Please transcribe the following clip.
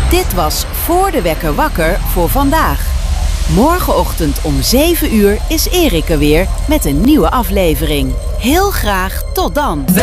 Dit was Voor de Wekker Wakker voor vandaag. Morgenochtend om 7 uur is Erik er weer met een nieuwe aflevering. Heel graag tot dan.